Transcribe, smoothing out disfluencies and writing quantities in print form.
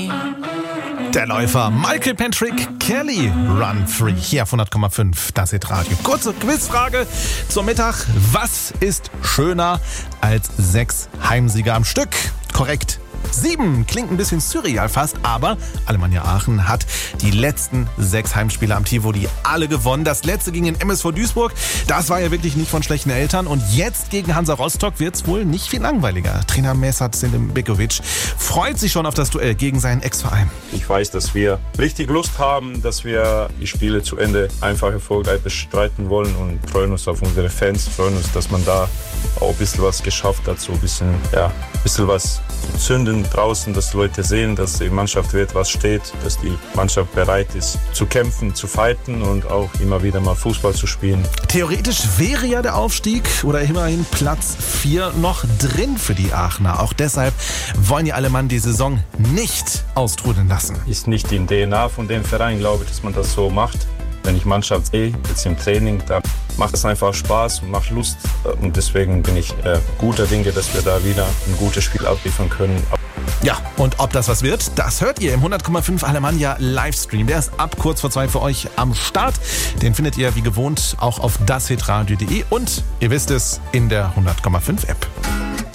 Der Läufer Michael Patrick Kelly, Run Free, hier auf 100,5, das ist Radio. Kurze Quizfrage zum Mittag. Was ist schöner als 6 Heimsiege am Stück? Korrekt. 7 klingt ein bisschen surreal fast, aber Alemannia Aachen hat die letzten 6 Heimspiele am Tivoli alle gewonnen. Das letzte gegen den MSV Duisburg, das war ja wirklich nicht von schlechten Eltern. Und jetzt gegen Hansa Rostock wird's wohl nicht viel langweiliger. Trainer Mesat Selimovic freut sich schon auf das Duell gegen seinen Ex-Verein. Ich weiß, dass wir richtig Lust haben, dass wir die Spiele zu Ende einfach erfolgreich bestreiten wollen und freuen uns auf unsere Fans, freuen uns, dass man da auch ein bisschen was geschafft hat, so ein bisschen was zu zünden draußen, dass die Leute sehen, dass die Mannschaft für etwas steht, dass die Mannschaft bereit ist zu kämpfen, zu fighten und auch immer wieder mal Fußball zu spielen. Theoretisch wäre ja der Aufstieg oder immerhin Platz 4 noch drin für die Aachener. Auch deshalb wollen die Alemann die Saison nicht austrudeln lassen. Ist nicht in DNA von dem Verein, glaube ich, dass man das so macht. Wenn ich Mannschaft sehe, jetzt im Training, da macht es einfach Spaß und macht Lust. Und deswegen bin ich guter Dinge, dass wir da wieder ein gutes Spiel abliefern können. Ja, und ob das was wird, das hört ihr im 100,5 Alemannia Livestream. Der ist ab kurz vor 2 für euch am Start. Den findet ihr wie gewohnt auch auf dashitradio.de und ihr wisst es, in der 100,5 App.